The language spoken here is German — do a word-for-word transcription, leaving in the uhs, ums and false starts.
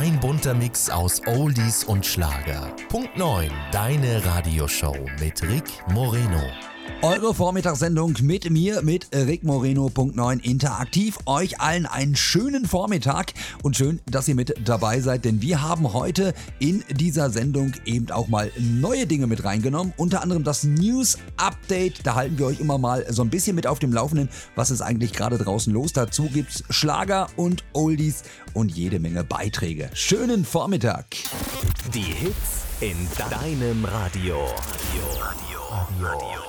Ein bunter Mix aus Oldies und Schlager. Punkt neun, deine Radioshow mit Rick Moreno. Eure Vormittagssendung mit mir, mit Rick Moreno, Punkt neun, interaktiv. Euch allen einen schönen Vormittag und schön, dass ihr mit dabei seid, denn wir haben heute in dieser Sendung eben auch mal neue Dinge mit reingenommen. Unter anderem das News Update, da halten wir euch immer mal so ein bisschen mit auf dem Laufenden, was ist eigentlich gerade draußen los. Dazu gibt's Schlager und Oldies und jede Menge Beiträge. Schönen Vormittag. Die Hits in deinem Radio. Radio. Radio. Radio.